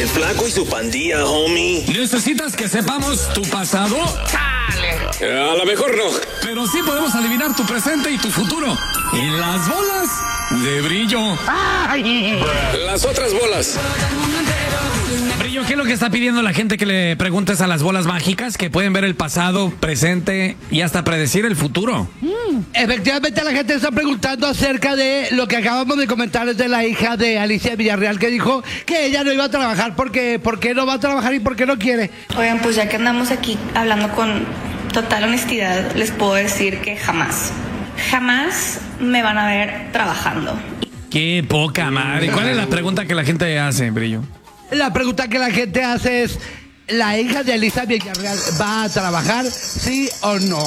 El Flaco y su pandilla, homie. ¿Necesitas que sepamos tu pasado? ¡Chale! A lo mejor no. Pero sí podemos adivinar tu presente y tu futuro. Y las bolas de brillo. ¡Ay! Las otras bolas. Brillo, ¿qué es lo que está pidiendo la gente que le preguntes a las bolas mágicas? Que pueden ver el pasado, presente y hasta predecir el futuro. Efectivamente, la gente está preguntando acerca de lo que acabamos de comentar de la hija de Alicia Villarreal, que dijo que ella no iba a trabajar porque ¿por qué no va a trabajar y por qué no quiere? Oigan, pues ya que andamos aquí hablando con total honestidad, les puedo decir que jamás me van a ver trabajando. Qué poca madre. ¿Cuál es la pregunta que la gente hace, Brillo? La pregunta que la gente hace es: ¿la hija de Alicia Villarreal va a trabajar, sí o no?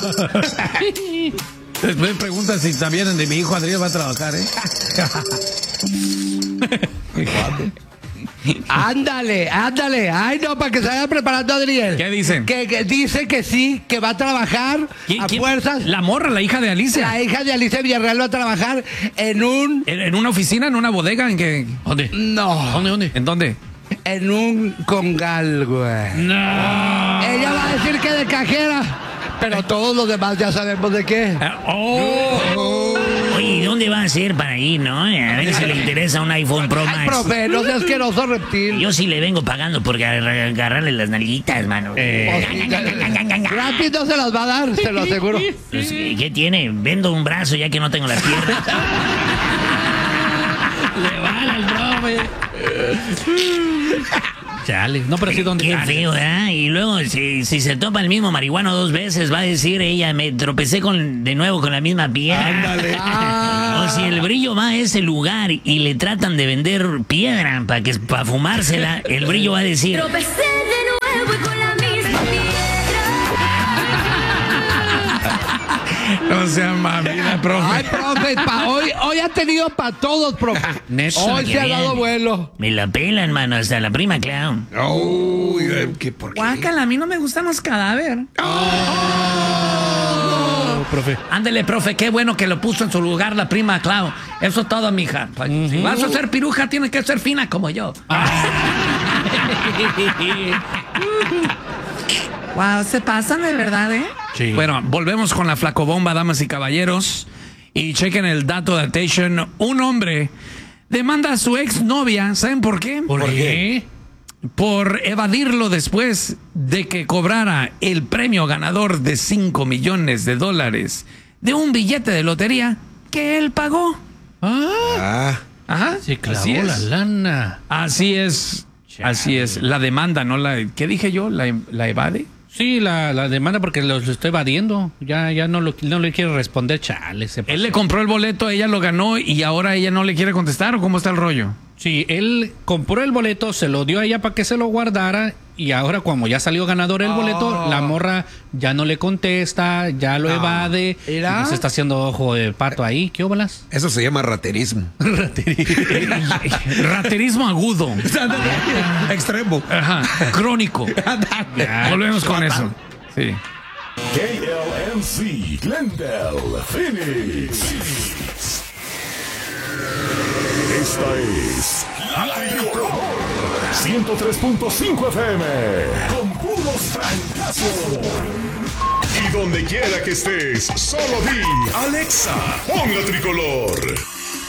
Después preguntas si también de mi hijo Adrián va a trabajar, ¿eh? Ándale. Ay, no, para que se vaya preparando, Adriel. ¿Qué dicen? Que dice que sí, que va a trabajar a fuerzas. La morra, la hija de Alicia. La hija de Alicia Villarreal va a trabajar en una oficina, en una bodega, ¿en qué? ¿Dónde? No. ¿Dónde? ¿En dónde? En un congal, güey. No. Ella va a decir que de cajera, pero todos los demás ya sabemos de qué. Oye, ¿dónde va a ser para ir, no? A ver si le interesa un iPhone Pro Max. Ay, profe, no seas asqueroso, reptil. Yo sí le vengo pagando por agarrarle las nalguitas, mano. Gratis no se las va a dar, se lo aseguro. Pues, ¿qué tiene? Vendo un brazo ya que no tengo las piernas. Le vale al profe. Chale, no, pero sí, ¿dónde? Qué feo, ¿eh? Y luego, si se topa el mismo marihuano 2 veces, va a decir ella, me tropecé de nuevo con la misma piedra. Ándale. O si el Brillo va a ese lugar y le tratan de vender piedra para fumársela, el Brillo va a decir... Tropecé de nuevo y con la misma piedra. No sea mamina, profe. Ay, profe, hoy ha tenido para todos, profe. Hoy se ha dado vuelo. Me la pelan, mano, hasta la prima Clown. ¿Por qué? Guácala, a mí no me gustan los cadáveres. Profe. Ándele, profe, qué bueno que lo puso en su lugar la prima Clau. Eso es todo, mija. Si vas a ser piruja, tienes que ser fina como yo. Wow, se pasan de verdad, ¿eh? Sí. Bueno, volvemos con la flacobomba, damas y caballeros. Y chequen el dato de Attention. Un hombre demanda a su exnovia. ¿Saben por qué? ¿Por qué? Por evadirlo después de que cobrara el premio ganador de $5 millones de un billete de lotería que él pagó. Ajá. Se clavó la lana. Así es. Chale. Así es. La demanda, ¿no? ¿Qué dije yo? ¿La evade? Sí, la demanda porque lo estoy evadiendo. Ya no le quiere responder, chale. Él le compró el boleto, ella lo ganó y ahora ella no le quiere contestar, ¿o cómo está el rollo? Sí, él compró el boleto, se lo dio a ella para que se lo guardara y ahora como ya salió ganador el boleto, la morra ya no le contesta, ya lo evade. Y pues está haciendo ojo de pato ahí. ¿Qué óbalas? Eso se llama raterismo. Raterismo agudo. Extremo. Ajá. Crónico. Volvemos con eso. Sí. KLMC Glendale, Phoenix. Esta es la Tricolor 103.5 FM con puros francazos. Y donde quiera que estés, solo di Alexa, pon la Tricolor.